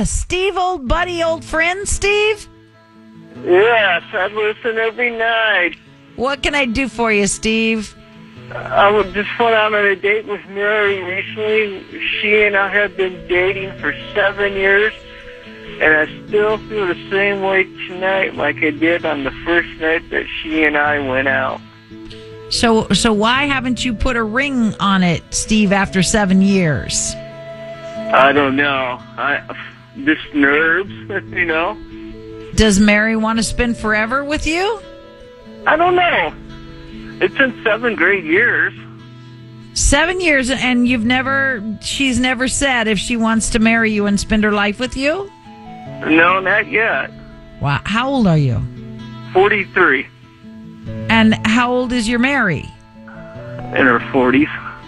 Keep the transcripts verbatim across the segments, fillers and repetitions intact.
Steve, old buddy, old friend, Steve? Yes, I listen every night. What can I do for you, Steve? I was just went out on a date with Mary recently. She and I have been dating for seven years, and I still feel the same way tonight like I did on the first night that she and I went out. So, so why haven't you put a ring on it, Steve, after seven years? I don't know. I just nerves, you know. Does Mary want to spend forever with you? I don't know. It's been seven great years. Seven years, and you've never, she's never said if she wants to marry you and spend her life with you? No, not yet. Wow. How old are you? forty-three. And how old is your Mary? In her forties.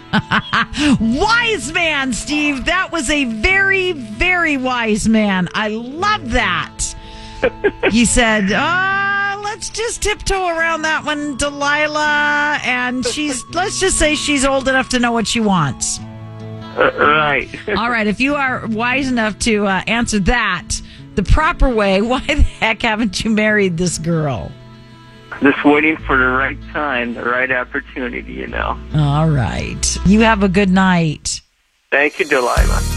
Wise man, Steve. That was a very, very wise man. I love that. He said, uh, let's just tiptoe around that one, Delilah. And she's, let's just say she's old enough to know what she wants. Uh, right. All right. If you are wise enough to uh, answer that the proper way, why the heck haven't you married this girl? Just waiting for the right time, the right opportunity, you know. All right. You have a good night. Thank you, Delilah.